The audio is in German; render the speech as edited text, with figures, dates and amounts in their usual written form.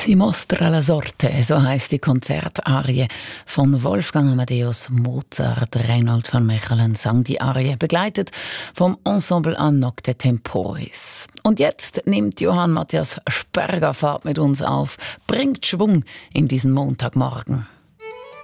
Si mostra la sorte, so heißt die Konzertarie von Wolfgang Amadeus Mozart. Reinhold van Mechelen sang die Arie, begleitet vom Ensemble A Nocte Temporis. Und jetzt nimmt Johann Matthias Sperger Fahrt mit uns auf, bringt Schwung in diesen Montagmorgen.